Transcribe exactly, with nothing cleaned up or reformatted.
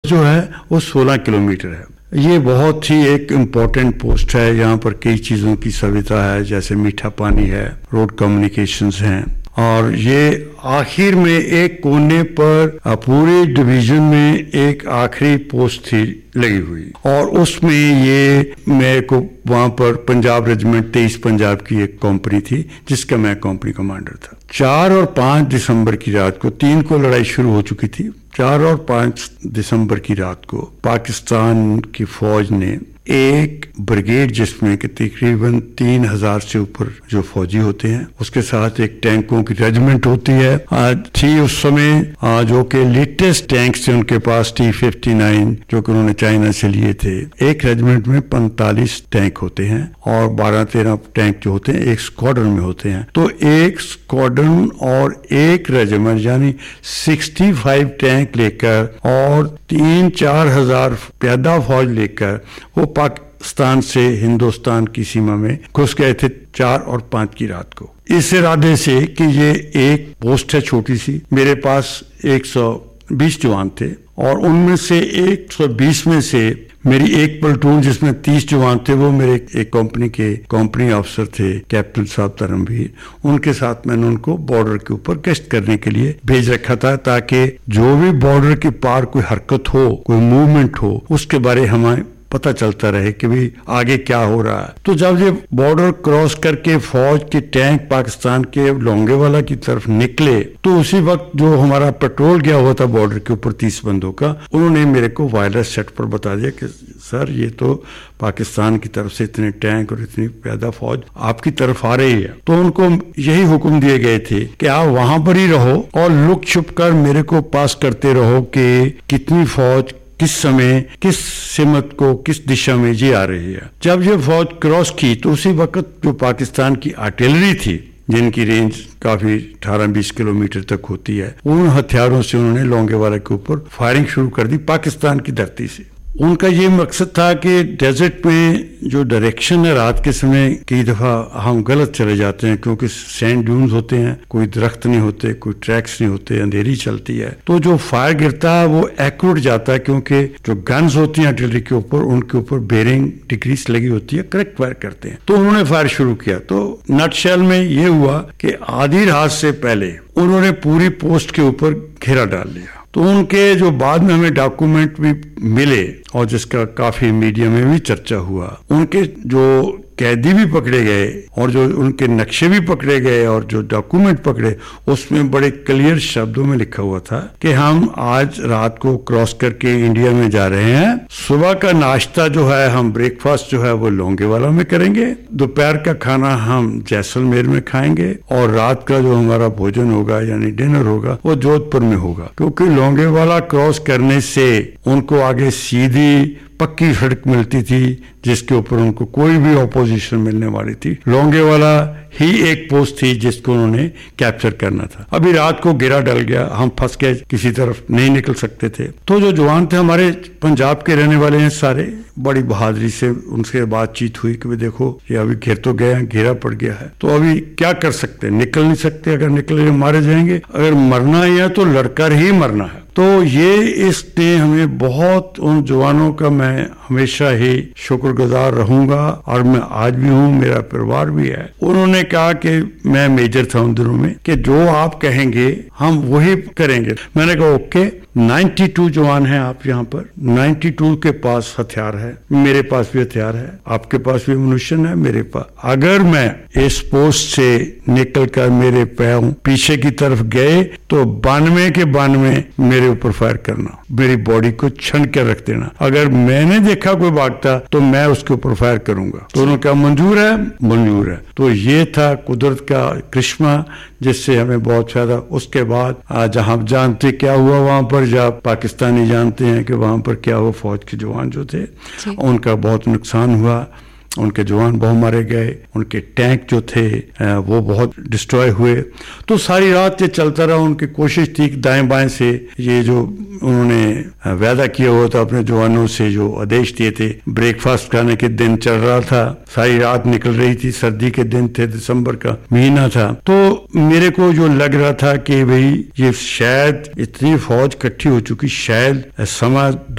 جو ہے وہ سولہ کلومیٹر ہے. یہ بہت ہی ایک امپورٹنٹ پوسٹ ہے. یہاں پر کئی چیزوں کی سویدھا ہے، جیسے میٹھا پانی ہے، روڈ کمیونیکیشنز ہیں، اور یہ آخر میں ایک کونے پر پورے ڈویژن میں ایک آخری پوسٹ تھی لگی ہوئی، اور اس میں یہ میرے کو وہاں پر پنجاب ریجیمنٹ تیئیس پنجاب کی ایک کمپنی تھی جس کا میں کمپنی کمانڈر تھا. چار اور پانچ دسمبر کی رات کو، تین کو لڑائی شروع ہو چکی تھی، چار اور پانچ دسمبر کی رات کو پاکستان کی فوج نے ایک بریگیڈ، جس میں کہ تقریباً تین ہزار سے اوپر جو فوجی ہوتے ہیں، اس کے ساتھ ایک ٹینکوں کی ریجیمنٹ ہوتی ہے تھی اس سمے، جو کہ لیٹسٹ ٹینکس تھے ان کے پاس، ٹی ففٹی نائن جو کہ انہوں نے چائنا سے لیے تھے. ایک ریجیمنٹ میں پینتالیس ٹینک ہوتے ہیں اور بارہ تیرہ ٹینک جو ہوتے ہیں ایک اسکواڈرن میں ہوتے ہیں. تو ایک اسکواڈرن اور ایک ریجیمنٹ یعنی سکسٹی فائیو ٹینک لے کر اور تین چار ہزار پیادہ فوج لے کر وہ پاکستان سے ہندوستان کی سیما میں گھس گئے تھے چار اور پانچ کی رات کو، اس ارادے سے کہ یہ ایک پوسٹ ہے چھوٹی سی. میرے پاس ایک سو بیس جوان تھے اور ان میں سے ایک سو بیس میں سے میری ایک پلٹون جس میں تیس جوان تھے وہ میرے ایک کمپنی کے کمپنی افسر تھے کیپٹن صاحب ترمویر. ان کے ساتھ میں نے ان کو بارڈر کے اوپر گشت کرنے کے لیے بھیج رکھا تھا تاکہ جو بھی بارڈر کے پار کوئی حرکت ہو، کوئی موومنٹ ہو، اس کے بارے ہمیں پتہ چلتا رہے کہ بھی آگے کیا ہو رہا ہے. تو جب یہ بارڈر کراس کر کے فوج کے ٹینک پاکستان کے لونگے والا کی طرف نکلے تو اسی وقت جو ہمارا پیٹرول گیا ہوا تھا بارڈر کے اوپر تیس بندوں کا، انہوں نے میرے کو وائرلیس سیٹ پر بتا دیا کہ سر یہ تو پاکستان کی طرف سے اتنے ٹینک اور اتنی پیادہ فوج آپ کی طرف آ رہی ہے. تو ان کو یہی حکم دیے گئے تھے کہ آپ وہاں پر ہی رہو اور لک چھپ کر میرے کو پاس کرتے رہو کہ کتنی فوج کس سمے کس سمت کو کس دشا میں جی آ رہی ہے. جب یہ فوج کراس کی تو اسی وقت جو پاکستان کی آرٹلری تھی جن کی رینج کافی اٹھارہ بیس کلومیٹر تک ہوتی ہے، ان ہتھیاروں سے انہوں نے لونگے والا کے اوپر فائرنگ شروع کر دی پاکستان کی دھرتی سے. ان کا یہ مقصد تھا کہ ڈیزرٹ میں جو ڈائریکشن ہے رات کے سمے کئی دفعہ ہم غلط چلے جاتے ہیں کیونکہ سینڈ ڈیونز ہوتے ہیں، کوئی درخت نہیں ہوتے، کوئی ٹریکس نہیں ہوتے، اندھیری چلتی ہے، تو جو فائر گرتا ہے وہ ایکوریٹ جاتا ہے کیونکہ جو گنز ہوتی ہیں آرٹلری کے اوپر ان کے اوپر بیرنگ ڈگریز لگی ہوتی ہے، کریکٹ فائر کرتے ہیں. تو انہوں نے فائر شروع کیا. تو نٹ شیل میں یہ ہوا کہ آدھی رات سے پہلے انہوں نے پوری پوسٹ کے اوپر گھیرا ڈال لیا. تو ان کے جو بعد میں ہمیں ڈاکومنٹ بھی ملے اور جس کا کافی میڈیا میں بھی چرچا ہوا، ان کے جو قیدی بھی پکڑے گئے اور جو ان کے نقشے بھی پکڑے گئے اور جو ڈاکومنٹ پکڑے اس میں بڑے کلیئر شبدوں میں لکھا ہوا تھا کہ ہم آج رات کو کراس کر کے انڈیا میں جا رہے ہیں. صبح کا ناشتہ جو ہے ہم بریک فاسٹ جو ہے وہ لونگے والا میں کریں گے، دوپہر کا کھانا ہم جیسلمیر میں کھائیں گے، اور رات کا جو ہمارا بھوجن ہوگا یعنی ڈنر ہوگا وہ جودھ پور میں ہوگا. کیونکہ لونگے والا کراس کرنے سے ان کو آگے سیدھی پکی سڑک ملتی تھی جس کے اوپر ان کو کوئی بھی اپوزیشن ملنے والی تھی. لونگے والا ہی ایک پوسٹ تھی جس کو انہوں نے کیپچر کرنا تھا. ابھی رات کو گرا ڈل گیا، ہم پھنس گئے، کسی طرف نہیں نکل سکتے تھے. تو جو جوان تھے ہمارے پنجاب کے رہنے والے ہیں سارے، بڑی بہادری سے ان سے بات چیت ہوئی کہ دیکھو یہ ابھی گھیر تو گئے ہیں، گھیرا پڑ گیا ہے، تو ابھی کیا کر سکتے، نکل نہیں سکتے، اگر نکلے مارے جائیں گے، اگر مرنا ہی ہے تو لڑ کر ہی مرنا ہے. تو یہ اس نے ہمیں بہت، ان جوانوں کا میں ہمیشہ ہی شکر گزار رہوں گا اور میں آج بھی ہوں، میرا پریوار بھی ہے. انہوں نے کہا کہ میں میجر تھا ان دنوں میں کہ جو آپ کہیں گے ہم وہی کریں گے. میں نے کہا اوکے. نائنٹی ٹو جوان ہیں آپ یہاں پر، نائنٹی ٹو کے پاس ہتھیار ہے، میرے پاس بھی ہتھیار ہے، آپ کے پاس بھی منوشن ہے، میرے پاس. اگر میں اس پوسٹ سے نکل کر میرے پیروں پیچھے کی طرف گئے تو بانوے کے بانوے میرے اوپر فائر کرنا، میری باڈی کو چھن کر رکھ دینا. اگر میں نے دیکھا کوئی بھاگتا تو میں اس کے اوپر فائر کروں گا. دونوں کا منظور ہے؟ منظور ہے. تو یہ تھا قدرت کا کرشمہ جس سے ہمیں بہت فائدہ. اس کے بعد جہاں جانتے کیا ہوا وہاں پر، جب پاکستانی جانتے ہیں کہ وہاں پر کیا ہوا، فوج کے جوان جو تھے ان کا بہت نقصان ہوا، ان کے جوان بہت مارے گئے، ان کے ٹینک جو تھے وہ بہت ڈسٹروائے ہوئے. تو ساری رات یہ چلتا رہا. ان کی کوشش تھی دائیں بائیں سے یہ جو انہوں نے وعدہ کیا ہوا تھا اپنے جوانوں سے، جو آدیش دیے تھے، بریک فاسٹ کھانے کے دن چل رہا تھا، ساری رات نکل رہی تھی، سردی کے دن تھے، دسمبر کا مہینہ تھا. تو میرے کو جو لگ رہا تھا کہ بھئی یہ شاید اتنی فوج کٹھی ہو چکی، شاید سما